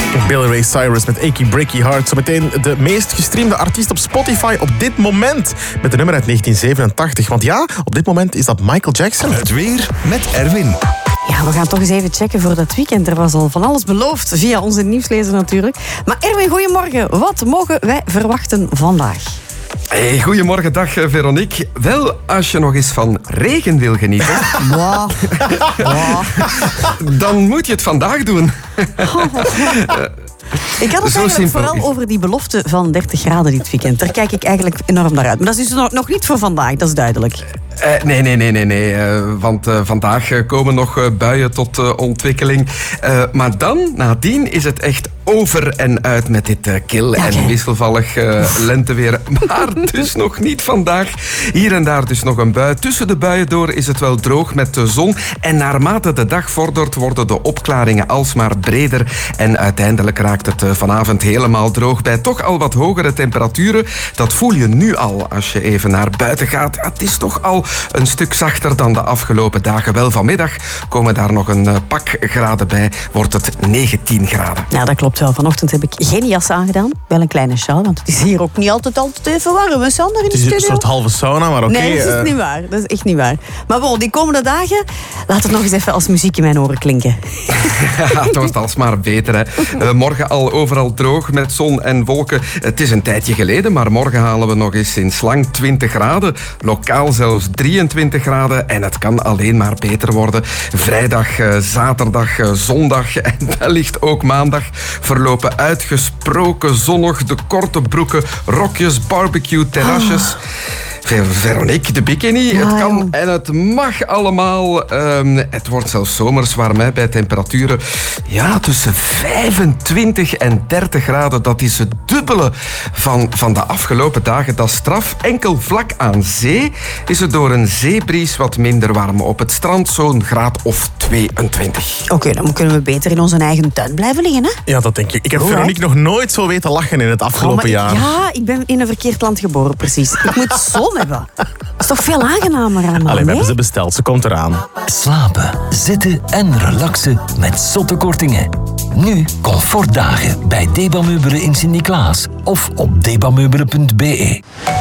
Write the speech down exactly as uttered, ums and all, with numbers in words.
Billy Ray Cyrus met Achy Breaky Heart. Zometeen de meest gestreamde artiest op Spotify op dit moment. Met de nummer uit negentien zevenentachtig. Want ja, op dit moment is dat Michael Jackson. Het weer met Erwin. Ja, we gaan toch eens even checken voor dat weekend. Er was al van alles beloofd, via onze nieuwslezer natuurlijk. Maar Erwin, goedemorgen. Wat mogen wij verwachten vandaag? Hey, goedemorgen, dag Veronique. Wel, als je nog eens van regen wil genieten... Wow. Wow. Dan moet je het vandaag doen. Oh. Ik had het Zo eigenlijk simpel vooral is- over die belofte van dertig graden dit weekend. Daar kijk ik eigenlijk enorm naar uit. Maar dat is dus nog, nog niet voor vandaag, dat is duidelijk. Uh, nee, nee, nee, nee, nee. Uh, want uh, vandaag uh, komen nog uh, buien tot uh, ontwikkeling. Uh, maar dan, nadien, is het echt over en uit met dit uh, kil Ja, en oké. wisselvallig uh, lenteweer. Maar dus nog niet vandaag. Hier en daar dus nog een bui. Tussen de buien door is het wel droog met de zon. En naarmate de dag vordert, worden de opklaringen alsmaar breder. En uiteindelijk raakt het uh, vanavond helemaal droog. Bij toch al wat hogere temperaturen. Dat voel je nu al als je even naar buiten gaat. Het is toch al een stuk zachter dan de afgelopen dagen. Wel, vanmiddag komen daar nog een uh, pak graden bij. Wordt het negentien graden. Ja, dat klopt wel. Vanochtend heb ik geen jas aangedaan. Wel een kleine sjaal, want het is hier ook niet altijd, altijd even warm. Hè, Sander, in de Het is studio? een soort halve sauna, maar oké. Nee, dat is eh, niet waar. Dat is echt niet waar. Maar bon, die komende dagen, laat het nog eens even als muziek in mijn oren klinken. Ja, het wordt alsmaar beter. Hè. Uh, morgen al overal droog met zon en wolken. Het is een tijdje geleden, maar morgen halen we nog eens in slang twintig graden. Lokaal zelfs drieëntwintig graden. En het kan alleen maar beter worden. Vrijdag, uh, zaterdag, uh, zondag en wellicht ook maandag verlopen uitgesproken zonnig. De korte broeken, rokjes, barbecue, terrasjes. Ver- Veronique, de bikini. Ja, het kan joh. en het mag allemaal. Um, het wordt zelfs zomers warm hè, bij temperaturen. Ja, tussen vijfentwintig en dertig graden. Dat is het dubbele van, van de afgelopen dagen. Dat is straf. Enkel vlak aan zee is het door een zeebries wat minder warm. Op het strand zo'n graad of tweeëntwintig. Oké, dan kunnen we beter in onze eigen tuin blijven liggen, hè? Ja, dat denk ik. Ik heb Alright. Veronique nog nooit zo weten lachen in het afgelopen Oh, maar jaar. ik- ja, ik ben in een verkeerd land geboren, precies. Ik moet zon hebben. Dat is toch veel aangenamer allemaal, Allee, we nee? hebben ze besteld. Ze komt eraan. Slapen, zitten en relaxen met zotte kortingen. Nu comfortdagen bij Debameubelen in Sint-Niklaas of op debameubelen punt be.